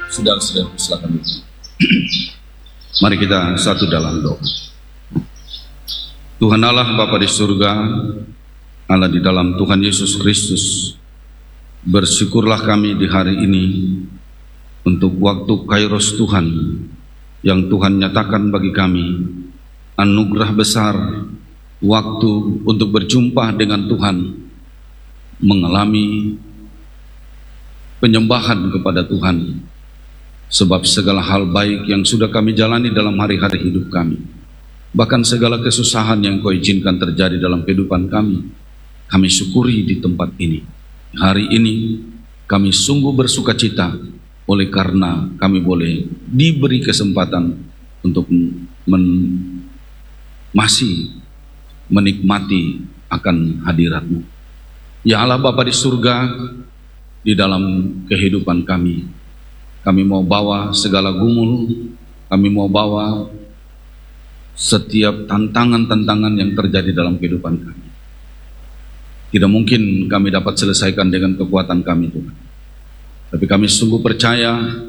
Saudara-saudara, silakan duduk. Mari kita satu dalam doa. Tuhan Allah Bapa di surga, Allah di dalam Tuhan Yesus Kristus, bersyukurlah kami di hari ini untuk waktu Kairos Tuhan yang Tuhan nyatakan bagi kami, anugerah besar waktu untuk berjumpa dengan Tuhan, mengalami penyembahan kepada Tuhan, sebab segala hal baik yang sudah kami jalani dalam hari-hari hidup kami, bahkan segala kesusahan yang Kau izinkan terjadi dalam kehidupan kami syukuri di tempat ini. Hari ini kami sungguh bersuka cita oleh karena kami boleh diberi kesempatan untuk masih menikmati akan hadirat-Mu. Ya Allah Bapa di surga, di dalam kehidupan kami mau bawa segala gumul, kami mau bawa setiap tantangan-tantangan yang terjadi dalam kehidupan kami. Tidak mungkin kami dapat selesaikan dengan kekuatan kami Tuhan, tapi kami sungguh percaya